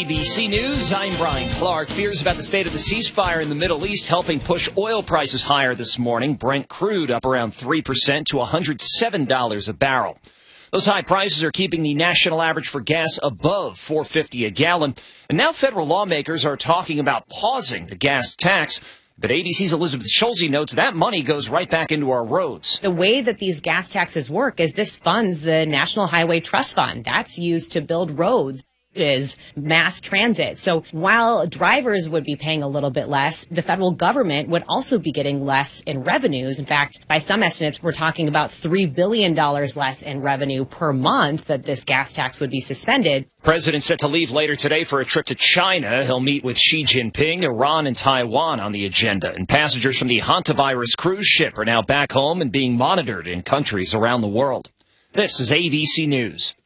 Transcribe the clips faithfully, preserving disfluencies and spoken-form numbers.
A B C News, I'm Brian Clark. Fears about the state of the ceasefire in the Middle East helping push oil prices higher this morning. Brent crude up around three percent to one hundred seven dollars a barrel. Those high prices are keeping the national average for gas above four dollars and fifty cents a gallon. And now federal lawmakers are talking about pausing the gas tax. But A B C's Elizabeth Schulze notes that money goes right back into our roads. The way that these gas taxes work is this funds the National Highway Trust Fund. That's used to build roads. Is mass transit. So while drivers would be paying a little bit less, the federal government would also be getting less in revenues. In fact, by some estimates, we're talking about three billion dollars less in revenue per month that this gas tax would be suspended. President set to leave later today for a trip to China. He'll meet with Xi Jinping, Iran, and Taiwan on the agenda. And passengers from the Hantavirus cruise ship are now back home and being monitored in countries around the world. This is A B C News.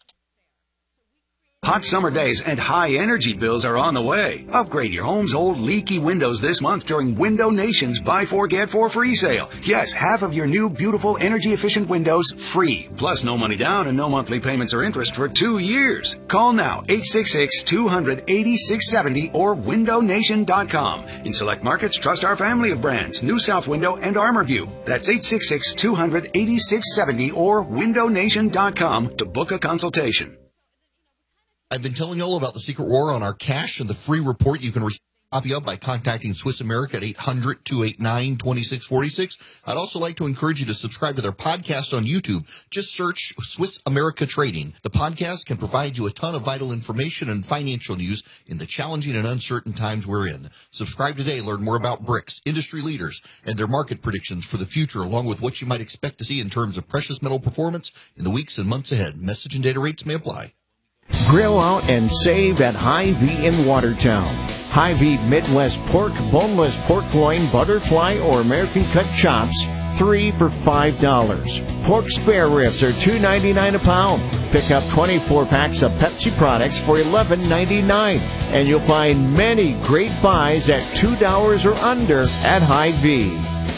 Hot summer days and high energy bills are on the way. Upgrade your home's old leaky windows this month during Window Nation's Buy Four Get Four free sale. Yes, half of your new beautiful energy efficient windows free. Plus no money down and no monthly payments or interest for two years. Call now eight six six, two hundred, eighty-six seventy or window nation dot com. In select markets, trust our family of brands, New South Window and ArmorView. That's eight six six, two hundred, eighty-six seventy or window nation dot com to book a consultation. I've been telling you all about the secret war on our cash and the free report you can receive a copy of by contacting Swiss America at eight hundred, two eight nine, two six four six. I'd also like to encourage you to subscribe to their podcast on YouTube. Just search Swiss America Trading. The podcast can provide you a ton of vital information and financial news in the challenging and uncertain times we're in. Subscribe today. Learn more about bricks, industry leaders, and their market predictions for the future, along with what you might expect to see in terms of precious metal performance in the weeks and months ahead. Message and data rates may apply. Grill out and save at Hy-Vee in Watertown. Hy-Vee Midwest Pork, Boneless Pork Loin, Butterfly, or American Cut Chops, three for five dollars. Pork spare ribs are two ninety-nine a pound. Pick up twenty-four packs of Pepsi products for eleven ninety-nine. And you'll find many great buys at two dollars or under at Hy-Vee.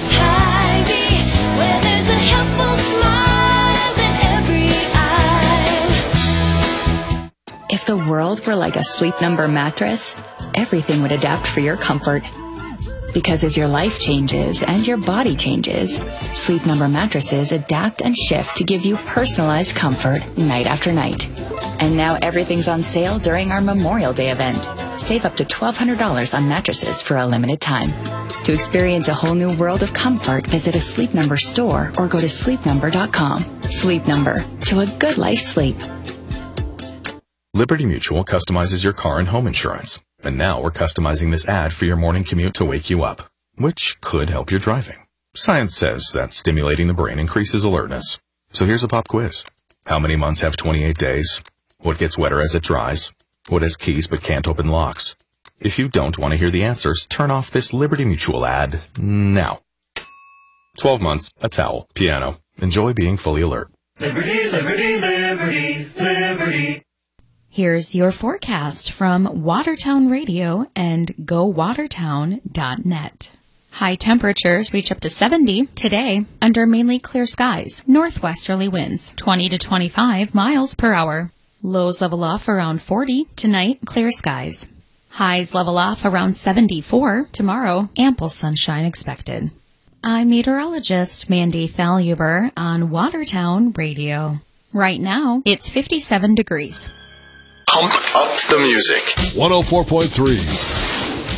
Hy-Vee, where there's a helpful smile. If the world were like a Sleep Number mattress, everything would adapt for your comfort. Because as your life changes and your body changes, Sleep Number mattresses adapt and shift to give you personalized comfort night after night. And now everything's on sale during our Memorial Day event. Save up to twelve hundred dollars on mattresses for a limited time. To experience a whole new world of comfort, visit a Sleep Number store or go to sleep number dot com. Sleep Number, to a good life sleep. Liberty Mutual customizes your car and home insurance. And now we're customizing this ad for your morning commute to wake you up, which could help your driving. Science says that stimulating the brain increases alertness. So here's a pop quiz. How many months have twenty-eight days? What gets wetter as it dries? What has keys but can't open locks? If you don't want to hear the answers, turn off this Liberty Mutual ad now. twelve months, a towel, piano. Enjoy being fully alert. Liberty, liberty, liberty, liberty. Here's your forecast from Watertown Radio and go watertown dot net. High temperatures reach up to seventy today under mainly clear skies. Northwesterly winds twenty to twenty-five miles per hour. Lows level off around forty tonight, clear skies. Highs level off around seventy-four tomorrow, ample sunshine expected. I'm meteorologist Mandy Thalhuber on Watertown Radio. Right now, it's fifty-seven degrees. Pump up the music. one oh four point three